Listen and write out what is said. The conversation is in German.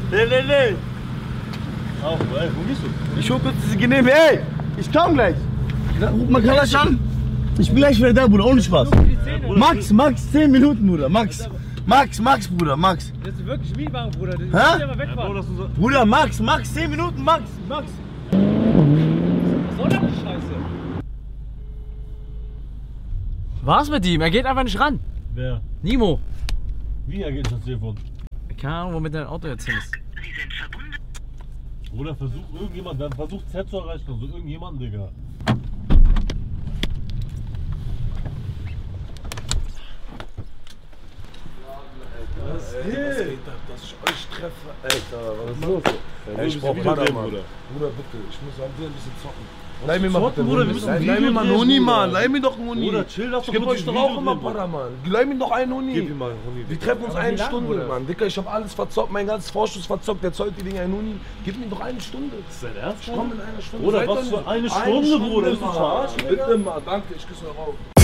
Nee. Auf, ey, wo gehst du? Ich hol kurz diese Genehme, ey! Ich komm gleich! Ruf mal Kalasch an! Ich bin gleich wieder da, Bruder, ohne Spaß. Max, 10 Minuten, Bruder, Max, Bruder, Max. Das ist wirklich Mietwagen, Bruder. Das Hä? ist ja mal wegfahren. Bruder, Max, 10 Minuten, Max. Was soll das die Scheiße? Was mit ihm? Er geht einfach nicht ran. Wer? Nimo. Wie er geht das Telefon? Keine Ahnung, womit dein Auto jetzt hin ist. Oder versucht irgendjemand, dann versucht Z zu erreichen, also irgendjemanden, Digga. Was geht ab, dass ich euch treffe? Alter, was ist los? Ey, ich brauch Paraman. Bruder, bitte, ich muss halt wieder ein bisschen zocken. Leih mir mal bitte Bruder, Leih mir mal einen Huni, Mann. Leih mir doch einen Huni. Bruder, chill, lass ich geb euch doch auch immer Paraman. Leih mir doch einen Huni. Gib ihm mal einen Huni. Wir treffen uns eine Stunde, Mann. Dicker, ich hab alles verzockt, mein ganzes Vorschuss verzockt. Der zollt die Dinger einen Huni. Gib mir doch eine Stunde. Ist dein Ernst? Ich komm in einer Stunde. Bruder, was für eine Stunde, Bruder? Ist du verarschen, Bitte mal, danke, ich küsse euch auf.